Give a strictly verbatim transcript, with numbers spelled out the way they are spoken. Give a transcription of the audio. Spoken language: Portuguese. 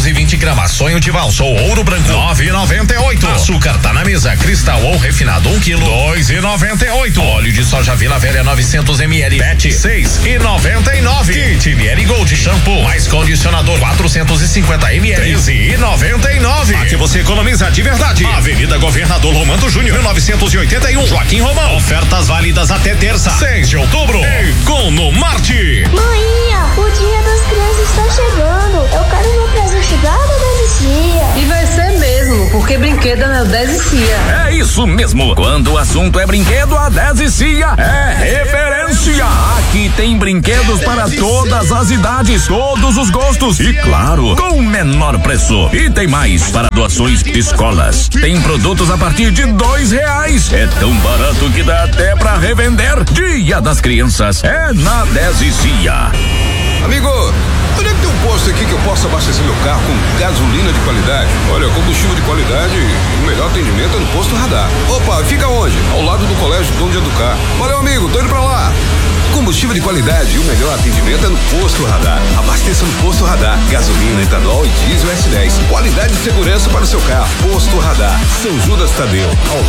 duzentos e vinte gramas. Sonho de valsa ou ouro branco, nove e noventa e oito. Açúcar tá na mesa, cristal ou refinado, um quilo, dois e noventa e oito. Óleo de soja Vila Velha, novecentos mililitros, pet, seis e noventa e nove. Kit Miele Gold shampoo mais condicionador, quatrocentos e cinquenta mililitros, treze e noventa e nove. Aqui você economiza de verdade. Avenida Governador Romano Júnior, mil novecentos e oitenta e um, Joaquim Romão. Ofertas válidas até terça, seis de outubro. Economarte. Mãinha, o dia das crianças está chegando. Eu quero meu presente da Dezicia. E vai ser mesmo, porque brinquedo é meu Dezicia. É isso mesmo. Quando o assunto é brinquedo, a Dezicia é referência. Aqui tem brinquedos para todas as idades, todos os gostos e, claro, com o menor preço. E tem mais para doações de escolas. Tem produtos a partir de dois reais. É tão barato que dá até para revender. Dia das Crianças é na Dezicia. Amigo, onde é que tem um posto aqui que eu possa abastecer meu carro com gasolina de qualidade? Olha, combustível de qualidade e o melhor atendimento é no Posto Radar. Opa, fica onde? Ao lado do Colégio Dom de Educar. Valeu, amigo, tô indo pra lá. Combustível de qualidade e o melhor atendimento é no Posto Radar. Abasteça no Posto Radar. Gasolina, etanol e diesel S dez. Qualidade e segurança para o seu carro. Posto Radar. São Judas Tadeu, ao